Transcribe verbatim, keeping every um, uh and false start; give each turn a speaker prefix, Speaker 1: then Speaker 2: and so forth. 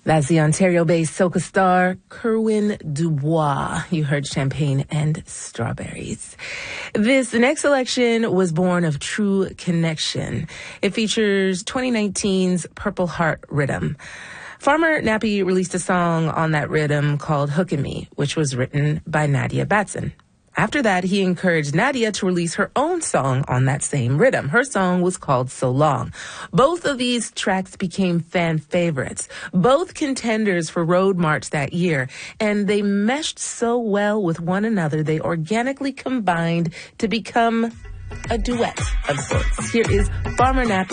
Speaker 1: That's the Ontario-based soca star, Kerwin Dubois. You heard Champagne and Strawberries. This next selection was born of True Connection. It features twenty nineteen's Purple Heart Rhythm. Farmer Nappy released a song on that rhythm called Hookin' Me, which was written by Nadia Batson. After that, he encouraged Nadia to release her own song on that same rhythm. Her song was called So Long. Both of these tracks became fan favorites, both contenders for Road March that year, and they meshed so well with one another, they organically combined to become a duet of sorts. Here is Farmer Nappy